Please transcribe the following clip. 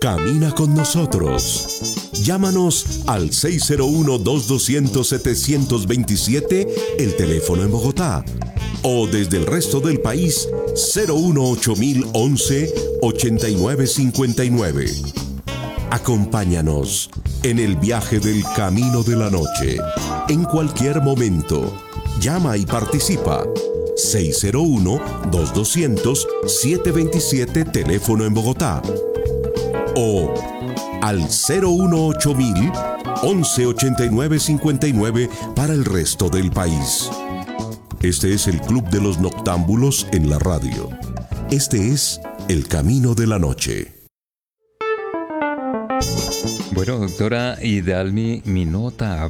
Camina con nosotros. Llámanos al 601-2200-727, el teléfono en Bogotá. O desde el resto del país, 018-11-8959. Acompáñanos en el viaje del camino de la noche. En cualquier momento, llama y participa. 601-2200-727, teléfono en Bogotá. O al 018-1189-59 para el resto del país. Este es el Club de los Noctámbulos en la radio. Este es El Camino de la Noche. Bueno, doctora Idalmi, mi nota